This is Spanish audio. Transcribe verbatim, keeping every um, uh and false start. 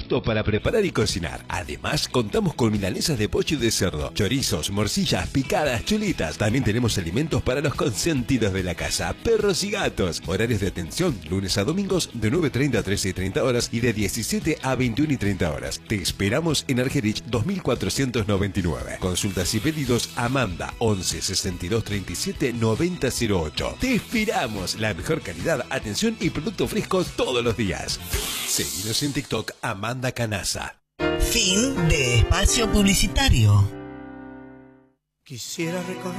listo para preparar y cocinar. Además, contamos con milanesas de pollo y de cerdo, chorizos, morcillas, picadas, chulitas. También tenemos alimentos para los consentidos de la casa, perros y gatos. Horarios de atención, lunes a domingos de nueve y treinta a trece y treinta horas y de diecisiete a veintiuna y treinta horas. Te esperamos en Argerich dos mil cuatrocientos noventa y nueve. Consultas y pedidos Amanda once sesenta y dos treinta y siete noventa cero ocho. Te esperamos. La mejor calidad, atención y productos frescos todos los días. Seguinos en TikTok Amanda Canaza. Fin de espacio publicitario. Quisiera recorrer